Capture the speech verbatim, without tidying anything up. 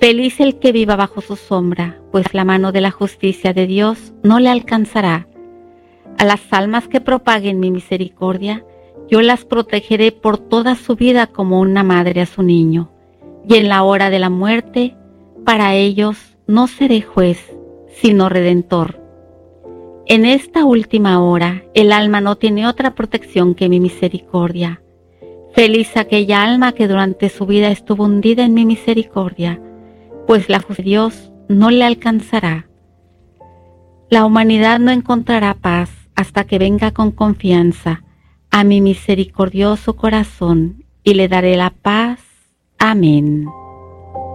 Feliz el que viva bajo su sombra, pues la mano de la justicia de Dios no le alcanzará. A las almas que propaguen mi misericordia, yo las protegeré por toda su vida como una madre a su niño, y en la hora de la muerte, para ellos no seré juez, sino redentor. En esta última hora, el alma no tiene otra protección que mi misericordia. Feliz aquella alma que durante su vida estuvo hundida en mi misericordia, pues la justicia de Dios no le alcanzará. La humanidad no encontrará paz hasta que venga con confianza a mi misericordioso corazón y le daré la paz. Amén.